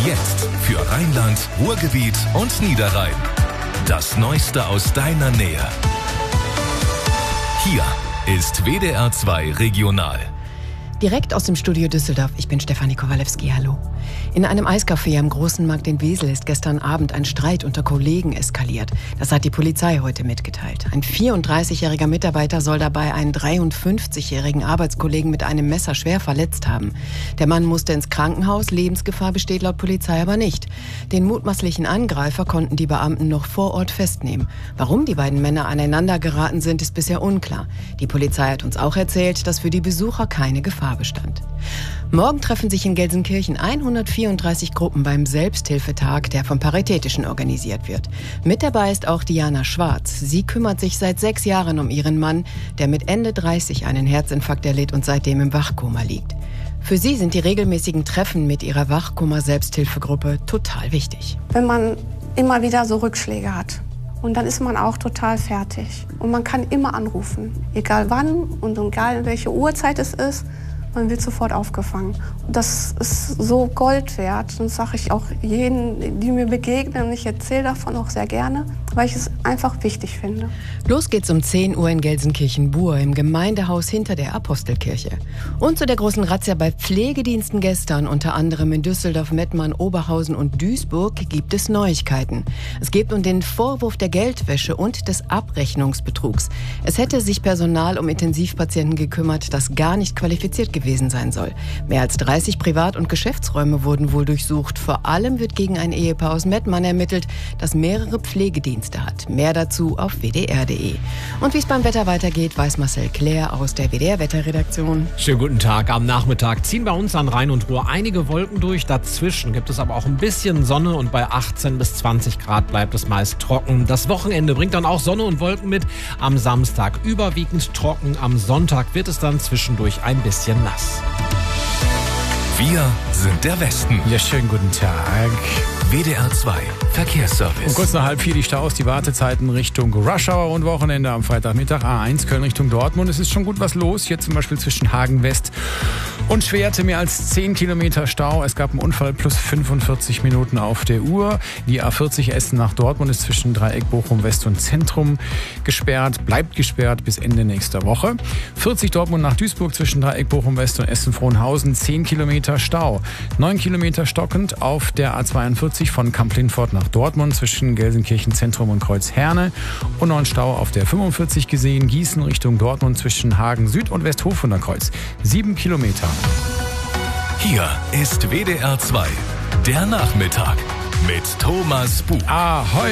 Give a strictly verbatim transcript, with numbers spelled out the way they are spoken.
Jetzt für Rheinland, Ruhrgebiet und Niederrhein. Das Neueste aus deiner Nähe. Hier ist W D R zwei Regional. Direkt aus dem Studio Düsseldorf, ich bin Stefanie Kowalewski, hallo. In einem Eiscafé am Großen Markt in Wesel ist gestern Abend ein Streit unter Kollegen eskaliert. Das hat die Polizei heute mitgeteilt. Ein vierunddreißigjähriger Mitarbeiter soll dabei einen dreiundfünfzigjährigen Arbeitskollegen mit einem Messer schwer verletzt haben. Der Mann musste ins Krankenhaus, Lebensgefahr besteht laut Polizei aber nicht. Den mutmaßlichen Angreifer konnten die Beamten noch vor Ort festnehmen. Warum die beiden Männer aneinander geraten sind, ist bisher unklar. Die Polizei hat uns auch erzählt, dass für die Besucher keine Gefahr bestand. Morgen treffen sich in Gelsenkirchen hundertvierunddreißig Gruppen beim Selbsthilfetag, der vom Paritätischen organisiert wird. Mit dabei ist auch Diana Schwarz. Sie kümmert sich seit sechs Jahren um ihren Mann, der mit Ende dreißig einen Herzinfarkt erlitt und seitdem im Wachkoma liegt. Für sie sind die regelmäßigen Treffen mit ihrer Wachkoma-Selbsthilfegruppe total wichtig. Wenn man immer wieder so Rückschläge hat. Und dann ist man auch total fertig. Und man kann immer anrufen, egal wann und egal welche Uhrzeit es ist. Man wird sofort aufgefangen. Das ist so Gold wert. Und das sage ich auch jenen, die mir begegnen. Und ich erzähle davon auch sehr gerne, weil ich es einfach wichtig finde. Los geht's um zehn Uhr in Gelsenkirchen-Bur im Gemeindehaus hinter der Apostelkirche. Und zu der großen Razzia bei Pflegediensten gestern, unter anderem in Düsseldorf, Mettmann, Oberhausen und Duisburg, gibt es Neuigkeiten. Es geht um den Vorwurf der Geldwäsche und des Abrechnungsbetrugs. Es hätte sich Personal um Intensivpatienten gekümmert, das gar nicht qualifiziert gewesen sein soll. Mehr als dreißig Privat- und Geschäftsräume wurden wohl durchsucht. Vor allem wird gegen ein Ehepaar aus Mettmann ermittelt, das mehrere Pflegedienste hat. Mehr dazu auf w d r punkt d e. Und wie es beim Wetter weitergeht, weiß Marcel Claire aus der W D R-Wetterredaktion. Schönen guten Tag. Am Nachmittag ziehen bei uns an Rhein und Ruhr einige Wolken durch. Dazwischen gibt es aber auch ein bisschen Sonne und bei achtzehn bis zwanzig Grad bleibt es meist trocken. Das Wochenende bringt dann auch Sonne und Wolken mit. Am Samstag überwiegend trocken. Am Sonntag wird es dann zwischendurch ein bisschen nass. Wir sind der Westen. Ja, schönen guten Tag. W D R zwei Verkehrsservice. Um kurz nach halb vier die Staus, die Wartezeiten Richtung Rush Hour und Wochenende am Freitagmittag. A eins Köln Richtung Dortmund. Es ist schon gut was los. Hier zum Beispiel zwischen Hagen West und Schwerte mehr als zehn Kilometer Stau. Es gab einen Unfall plus fünfundvierzig Minuten auf der Uhr. Die A vierzig Essen nach Dortmund ist zwischen Dreieck Bochum West und Zentrum gesperrt. Bleibt gesperrt bis Ende nächster Woche. vierzig Dortmund nach Duisburg zwischen Dreieck Bochum West und Essen-Frohnhausen. zehn Kilometer Stau. neun Kilometer stockend auf der A zweiundvierzig von Kamp-Lindfort nach Dortmund zwischen Gelsenkirchen Zentrum und Kreuz-Herne. Und noch ein Stau auf der fünfundvierzig gesehen. Gießen Richtung Dortmund zwischen Hagen Süd und Westhofunder Kreuz. sieben Kilometer. Hier ist W D R zwei, der Nachmittag mit Thomas Buch. Ahoi!